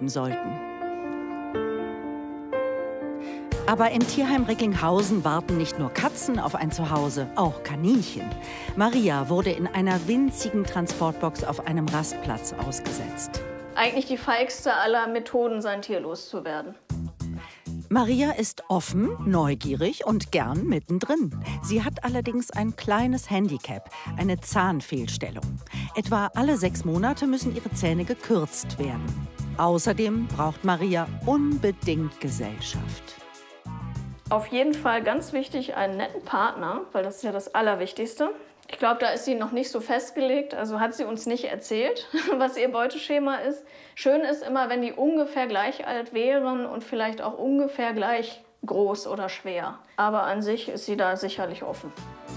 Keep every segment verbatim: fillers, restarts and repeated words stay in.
bleiben sollten. Aber im Tierheim Recklinghausen warten nicht nur Katzen auf ein Zuhause, auch Kaninchen. Maria wurde in einer winzigen Transportbox auf einem Rastplatz ausgesetzt. Eigentlich die feigste aller Methoden, sein Tier loszuwerden. Maria ist offen, neugierig und gern mittendrin. Sie hat allerdings ein kleines Handicap, eine Zahnfehlstellung. Etwa alle sechs Monate müssen ihre Zähne gekürzt werden. Außerdem braucht Maria unbedingt Gesellschaft. Auf jeden Fall ganz wichtig, einen netten Partner, weil das ist ja das Allerwichtigste. Ich glaube, da ist sie noch nicht so festgelegt, also hat sie uns nicht erzählt, was ihr Beuteschema ist. Schön ist immer, wenn die ungefähr gleich alt wären und vielleicht auch ungefähr gleich groß oder schwer. Aber an sich ist sie da sicherlich offen.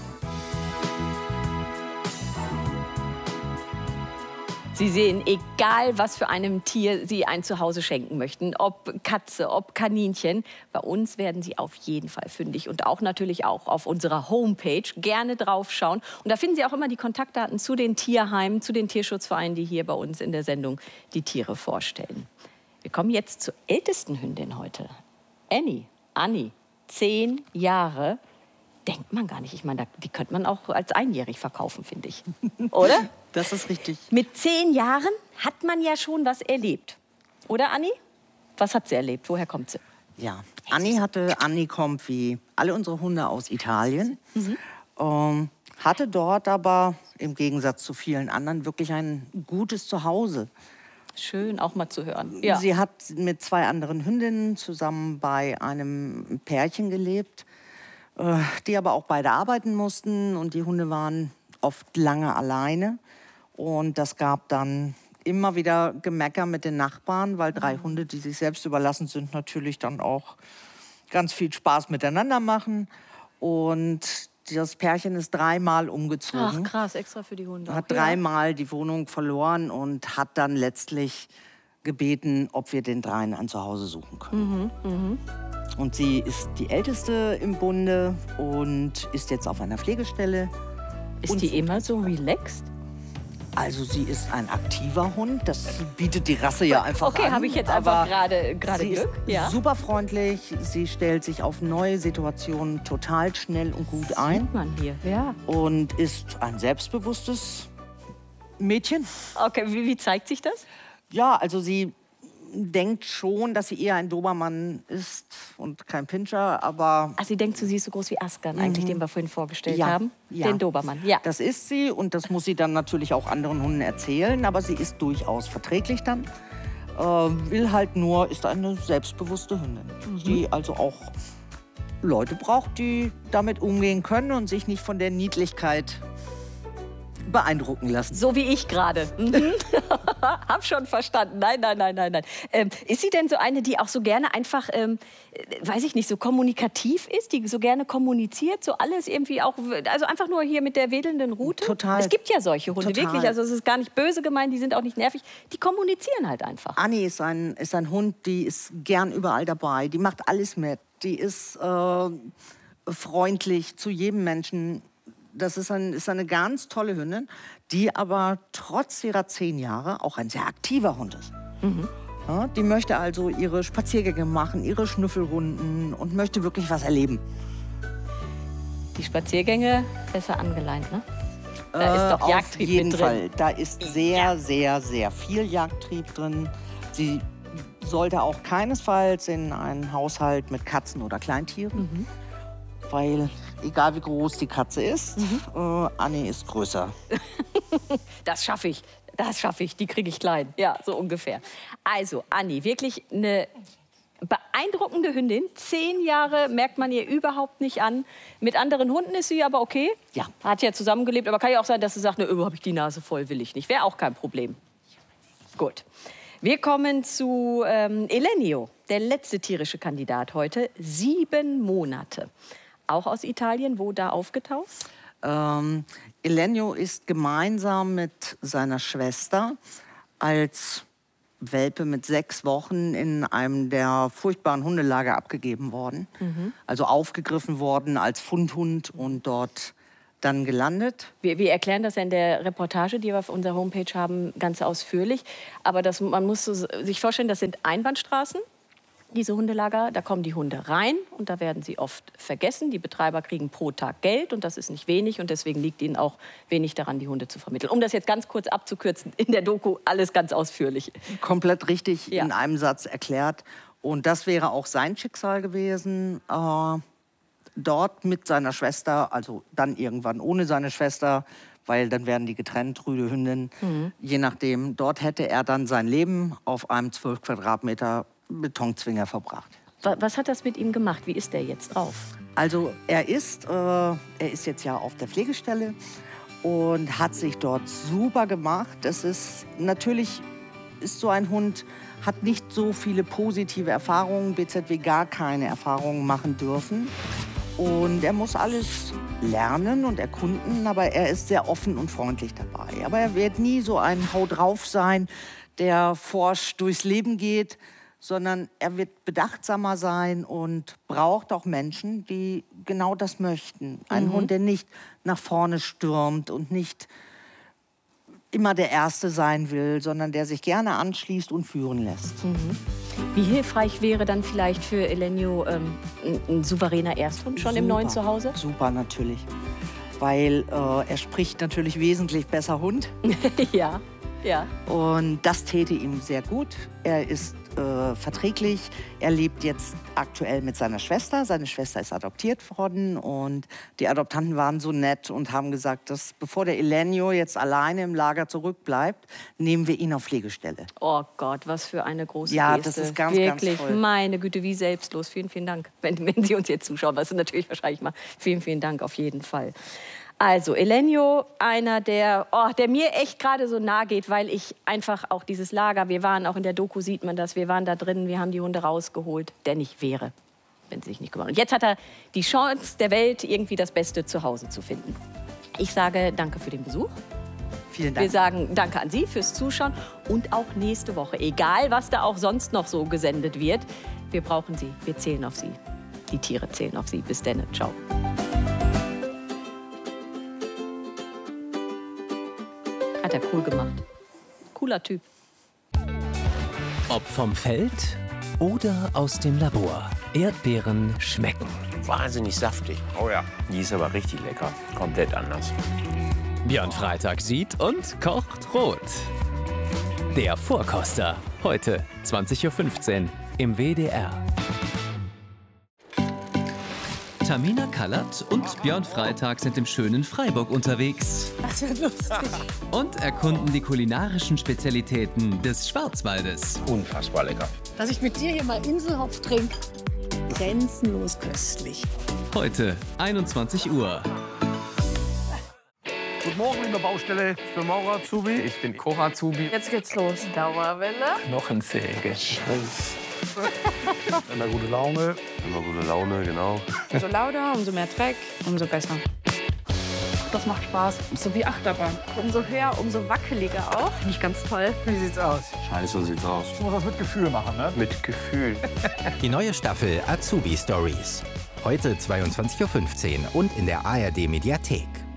Sie sehen, egal was für einem Tier Sie ein Zuhause schenken möchten, ob Katze, ob Kaninchen, bei uns werden Sie auf jeden Fall fündig und auch natürlich auch auf unserer Homepage gerne draufschauen. Und da finden Sie auch immer die Kontaktdaten zu den Tierheimen, zu den Tierschutzvereinen, die hier bei uns in der Sendung die Tiere vorstellen. Wir kommen jetzt zur ältesten Hündin heute. Annie, Annie, zehn Jahre. Denkt man gar nicht. Ich meine, die könnte man auch als einjährig verkaufen, finde ich. Oder? Das ist richtig. Mit zehn Jahren hat man ja schon was erlebt. Oder, Annie? Was hat sie erlebt? Woher kommt sie? Ja, Annie hatte, Annie kommt wie alle unsere Hunde aus Italien. Mhm. Ähm, hatte dort aber im Gegensatz zu vielen anderen wirklich ein gutes Zuhause. Schön, auch mal zu hören. Ja. Sie hat mit zwei anderen Hündinnen zusammen bei einem Pärchen gelebt, äh, die aber auch beide arbeiten mussten. Und die Hunde waren oft lange alleine. Und das gab dann immer wieder Gemecker mit den Nachbarn, weil drei Hunde, die sich selbst überlassen sind, natürlich dann auch ganz viel Spaß miteinander machen. Und das Pärchen ist dreimal umgezogen. Ach krass, extra für die Hunde. Hat dreimal die Wohnung verloren und hat dann letztlich gebeten, ob wir den dreien ein Zuhause suchen können. Mhm, mhm. Und sie ist die Älteste im Bunde und ist jetzt auf einer Pflegestelle. Ist und die immer so relaxed? Also sie ist ein aktiver Hund, das bietet die Rasse ja einfach okay, an. Okay, habe ich jetzt einfach gerade gerade Sie Glück. ist Ja. super freundlich, sie stellt sich auf neue Situationen total schnell und gut ein. Sieht man hier, ja. Und ist ein selbstbewusstes Mädchen. Okay, wie, wie zeigt sich das? Ja, also sie denkt schon, dass sie eher ein Dobermann ist und kein Pinscher, aber... Ach, sie denkt, sie ist so groß wie Askan, mhm. eigentlich, den wir vorhin vorgestellt ja, haben. Ja. Den Dobermann, ja. Das ist sie und das muss sie dann natürlich auch anderen Hunden erzählen, aber sie ist durchaus verträglich dann. Äh, will halt nur, ist eine selbstbewusste Hündin, mhm. die also auch Leute braucht, die damit umgehen können und sich nicht von der Niedlichkeit beeindrucken lassen. So wie ich gerade. Mhm. Hab schon verstanden. Nein, nein, nein, nein, nein. Ähm, ist sie denn so eine, die auch so gerne einfach, ähm, weiß ich nicht, so kommunikativ ist, die so gerne kommuniziert, so alles irgendwie auch, also einfach nur hier mit der wedelnden Rute? Total. Es gibt ja solche Hunde, Total. wirklich, also es ist gar nicht böse gemeint, die sind auch nicht nervig, die kommunizieren halt einfach. Annie ist ein, ist ein Hund, die ist gern überall dabei, die macht alles mit, die ist äh, freundlich zu jedem Menschen. Das ist, ein, ist eine ganz tolle Hündin, die aber trotz ihrer zehn Jahre auch ein sehr aktiver Hund ist. Mhm. Ja, die möchte also ihre Spaziergänge machen, ihre Schnüffelrunden und möchte wirklich was erleben. Die Spaziergänge besser angeleint, ne? Da ist doch Jagdtrieb Auf jeden mit drin. Fall. Da ist sehr, sehr, sehr viel Jagdtrieb drin. Sie sollte auch keinesfalls in einen Haushalt mit Katzen oder Kleintieren. Mhm. Weil, egal wie groß die Katze ist, mhm. äh, Annie ist größer. Das schaffe ich, das schaffe ich, die kriege ich klein. Ja, so ungefähr. Also, Annie, wirklich eine beeindruckende Hündin. Zehn Jahre merkt man ihr überhaupt nicht an. Mit anderen Hunden ist sie aber okay. Ja. Hat ja zusammengelebt, aber kann ja auch sein, dass sie sagt, ne, habe ich die Nase voll, will ich nicht. Wäre auch kein Problem. Gut. Wir kommen zu ähm, Elenio, der letzte tierische Kandidat heute. Sieben Monate. Auch aus Italien, wo da aufgetaucht? Ähm, Elenio ist gemeinsam mit seiner Schwester als Welpe mit sechs Wochen in einem der furchtbaren Hundelager abgegeben worden. Mhm. Also aufgegriffen worden als Fundhund und dort dann gelandet. Wir, wir erklären das ja in der Reportage, die wir auf unserer Homepage haben, ganz ausführlich. Aber das, man muss so sich vorstellen, das sind Einbahnstraßen, diese Hundelager. Da kommen die Hunde rein und da werden sie oft vergessen. Die Betreiber kriegen pro Tag Geld und das ist nicht wenig. Und deswegen liegt ihnen auch wenig daran, die Hunde zu vermitteln. Um das jetzt ganz kurz abzukürzen, in der Doku alles ganz ausführlich. Komplett richtig Ja. in einem Satz erklärt. Und das wäre auch sein Schicksal gewesen. Äh, dort mit seiner Schwester, also dann irgendwann ohne seine Schwester, weil dann werden die getrennt, Rüde Hündin. Mhm. Je nachdem, dort hätte er dann sein Leben auf einem zwölf Quadratmeter Betonzwinger verbracht. Was hat das mit ihm gemacht? Wie ist der jetzt drauf? Also er ist, äh, er ist jetzt ja auf der Pflegestelle und hat sich dort super gemacht. Es ist natürlich, ist so ein Hund, hat nicht so viele positive Erfahrungen, B Z W gar keine Erfahrungen machen dürfen. Und er muss alles lernen und erkunden, aber er ist sehr offen und freundlich dabei. Aber er wird nie so ein Hau drauf sein, der forsch durchs Leben geht, sondern er wird bedachtsamer sein und braucht auch Menschen, die genau das möchten. Ein Mhm. Hund, der nicht nach vorne stürmt und nicht immer der Erste sein will, sondern der sich gerne anschließt und führen lässt. Mhm. Wie hilfreich wäre dann vielleicht für Elenio ähm, ein, ein souveräner Ersthund schon Super, im neuen Zuhause? Super, natürlich. Weil äh, er spricht natürlich wesentlich besser Hund. Ja, ja. Und das täte ihm sehr gut. Er ist äh, verträglich. Er lebt jetzt aktuell mit seiner Schwester. Seine Schwester ist adoptiert worden. Und die Adoptanten waren so nett und haben gesagt, dass bevor der Elenio jetzt alleine im Lager zurückbleibt, nehmen wir ihn auf Pflegestelle. Oh Gott, was für eine große Ja, Geste. das ist ganz, Wirklich, ganz toll. meine Güte, wie selbstlos. Vielen, vielen Dank, wenn, wenn Sie uns jetzt zuschauen, was Sie natürlich wahrscheinlich mal. Vielen, vielen Dank auf jeden Fall. Also, Elenio, einer, der, oh, der mir echt gerade so nahe geht, weil ich einfach auch dieses Lager, wir waren auch in der Doku, sieht man das, wir waren da drin, wir haben die Hunde rausgeholt, der nicht wäre, wenn sie sich nicht kümmern. Und jetzt hat er die Chance der Welt, irgendwie das beste Zuhause zu finden. Ich sage danke für den Besuch. Vielen Dank. Wir sagen danke an Sie fürs Zuschauen und auch nächste Woche, egal was da auch sonst noch so gesendet wird, wir brauchen Sie, wir zählen auf Sie. Die Tiere zählen auf Sie. Bis dann, ciao. Hat er cool gemacht. Cooler Typ. Ob vom Feld oder aus dem Labor. Erdbeeren schmecken. Wahnsinnig saftig. Oh ja. Die ist aber richtig lecker. Komplett anders. Björn Freitag sieht und kocht rot. Der Vorkoster. Heute zwanzig Uhr fünfzehn im W D R. Tamina Kallert und Björn Freitag sind im schönen Freiburg unterwegs. Das wird lustig. Und erkunden die kulinarischen Spezialitäten des Schwarzwaldes. Unfassbar lecker. Dass ich mit dir hier mal Inselhopf trinke. Grenzenlos köstlich. Heute einundzwanzig Uhr. Guten Morgen in der Baustelle. Ich bin Maurer Azubi. Ich bin Koch Azubi. Jetzt geht's los. Dauerwelle. Knochensäge. Immer gute Laune. Immer gute Laune, genau. Umso lauter, umso mehr Dreck, umso besser. Das macht Spaß. So wie Achterbahn. Umso höher, umso wackeliger auch. Finde ich ganz toll. Wie sieht's aus? Scheiße sieht's aus. Ich muss das mit Gefühl machen, ne? Mit Gefühl. Die neue Staffel Azubi Stories. Heute zweiundzwanzig Uhr fünfzehn und in der A R D Mediathek.